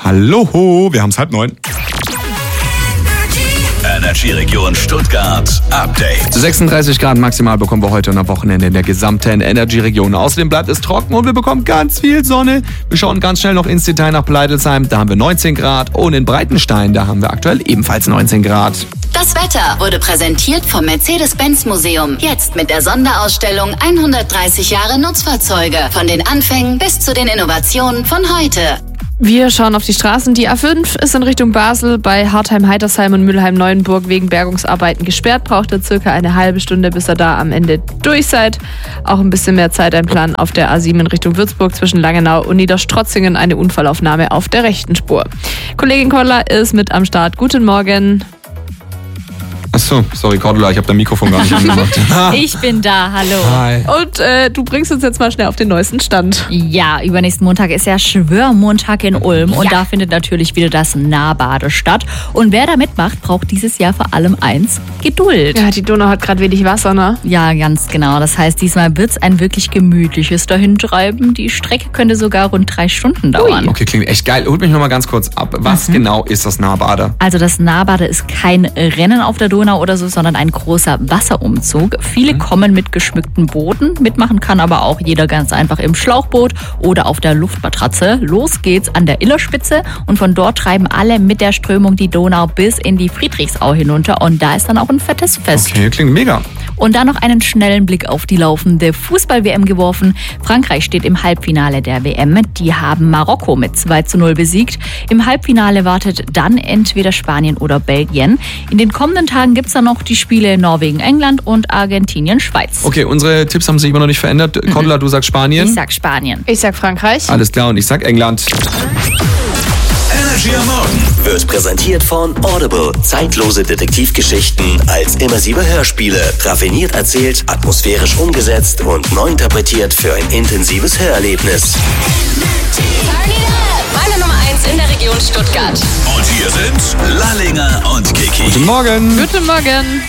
Hallo, wir haben es 8:30. Energy-Region Stuttgart Update. 36 Grad maximal bekommen wir heute und am Wochenende in der gesamten Energy-Region. Außerdem bleibt es trocken und wir bekommen ganz viel Sonne. Wir schauen ganz schnell noch ins Detail nach Bleidelsheim. Da haben wir 19 Grad und in Breitenstein, da haben wir aktuell ebenfalls 19 Grad. Das Wetter wurde präsentiert vom Mercedes-Benz-Museum. Jetzt mit der Sonderausstellung 130 Jahre Nutzfahrzeuge. Von den Anfängen bis zu den Innovationen von heute. Wir schauen auf die Straßen. Die A5 ist in Richtung Basel bei Hartheim-Heitersheim und Mülheim-Neuenburg wegen Bergungsarbeiten gesperrt. Braucht ihr circa eine halbe Stunde, bis ihr da am Ende durch seid. Auch ein bisschen mehr Zeit einplanen auf der A7 in Richtung Würzburg zwischen Langenau und Niederstrotzingen. Eine Unfallaufnahme auf der rechten Spur. Kollegin Cordula ist mit am Start. Guten Morgen. Achso, sorry Cordula, ich habe dein Mikrofon gar nicht angemacht. Ich bin da, hallo. Hi. Und du bringst uns jetzt mal schnell auf den neuesten Stand. Ja, übernächsten Montag ist ja Schwörmontag in Ulm und da findet natürlich wieder das Nahbade statt. Und wer da mitmacht, braucht dieses Jahr vor allem eins: Geduld. Ja, die Donau hat gerade wenig Wasser, ne? Ja, ganz genau. Das heißt, diesmal wird es ein wirklich gemütliches Dahintreiben. Die Strecke könnte sogar rund 3 Stunden dauern. Okay, klingt echt geil. Holt mich nochmal ganz kurz ab. Was genau ist das Nahbade? Also das Nahbade ist kein Rennen auf der Donau oder so, sondern ein großer Wasserumzug. Viele kommen mit geschmückten Booten. Mitmachen kann aber auch jeder ganz einfach im Schlauchboot oder auf der Luftmatratze. Los geht's an der Illerspitze und von dort treiben alle mit der Strömung die Donau bis in die Friedrichsau hinunter und da ist dann auch ein fettes Fest. Okay, klingt mega. Und dann noch einen schnellen Blick auf die laufende Fußball-WM geworfen. Frankreich steht im Halbfinale der WM. Die haben Marokko mit 2:0 besiegt. Im Halbfinale wartet dann entweder Spanien oder Belgien. In den kommenden Tagen gibt es dann noch die Spiele Norwegen, England und Argentinien, Schweiz. Okay, unsere Tipps haben sich immer noch nicht verändert. Cordula, du sagst Spanien. Ich sag Spanien. Ich sag Frankreich. Alles klar, und ich sag England. Energy am Morgen wird präsentiert von Audible. Zeitlose Detektivgeschichten als immersive Hörspiele. Raffiniert erzählt, atmosphärisch umgesetzt und neu interpretiert für ein intensives Hörerlebnis. Meine Nummer 1 in der Region Stuttgart. Und hier sind Lallinger und Kiki. Guten Morgen. Guten Morgen.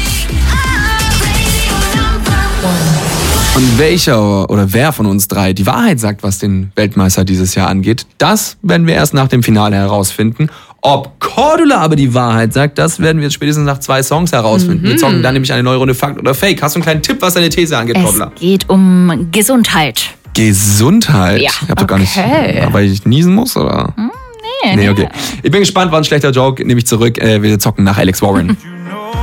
Und welcher oder wer von uns drei die Wahrheit sagt, was den Weltmeister dieses Jahr angeht, das werden wir erst nach dem Finale herausfinden. Ob Cordula aber die Wahrheit sagt, das werden wir jetzt spätestens nach 2 Songs herausfinden. Wir zocken dann nämlich eine neue Runde Fakt oder Fake. Hast du einen kleinen Tipp, was deine These angeht, Cordula? Es geht um Gesundheit. Gesundheit? Ja. Ich hab doch gar nicht, weil ich niesen muss, oder? Nee, okay. Ich bin gespannt, war ein schlechter Joke, nehme ich zurück. Wir zocken nach Alex Warren.